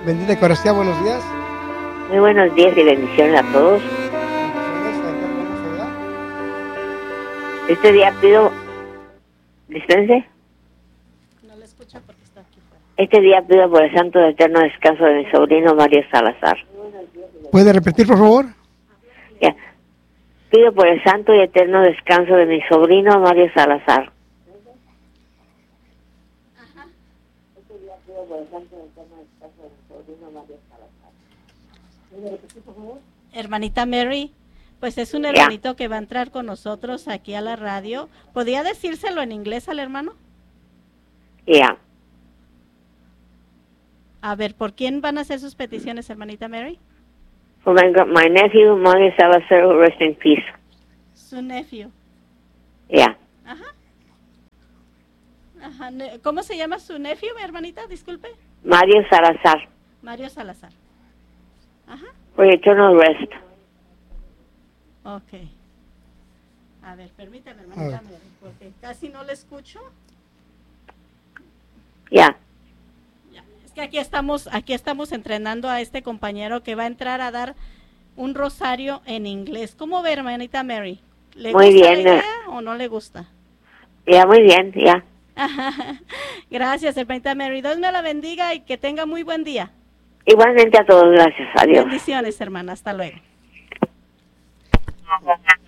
Bendita Eucaristía, buenos días. Muy buenos días y bendiciones a todos. Este día pido, dispense. No le escucha porque está aquí fuera. Este día pido por el santo y eterno descanso de mi sobrino Mario Salazar. ¿Puede repetir, por favor? Ya. Pido por el santo y eterno descanso de mi sobrino Mario Salazar. Ajá. Este día pido por el santo y eterno descanso de mi sobrino Mario Salazar. ¿Puede repetir, por favor? Hermanita Mary, pues es un hermanito que va a entrar con nosotros aquí a la radio. ¿Podría decírselo en inglés al hermano? Ya. A ver, ¿por quién van a hacer sus peticiones, hermanita Mary? For my nephew Mario Salazar, who rest in peace. Su nephew. Ya. Ajá. Ajá. ¿Cómo se llama su nephew, mi hermanita? Disculpe. Mario Salazar. Mario Salazar. Ajá. For eternal rest. Ok. A ver, permítame, hermanita Mary, porque casi no le escucho. Ya. Es que aquí estamos entrenando a este compañero que va a entrar a dar un rosario en inglés. ¿Cómo ve, hermanita Mary? ¿Le Muy gusta bien. la idea o no le gusta? Ya, muy bien, ya. Gracias, hermanita Mary. Dios me la bendiga y que tenga muy buen día. Igualmente a todos, gracias. Adiós. Bendiciones, hermana. Hasta luego.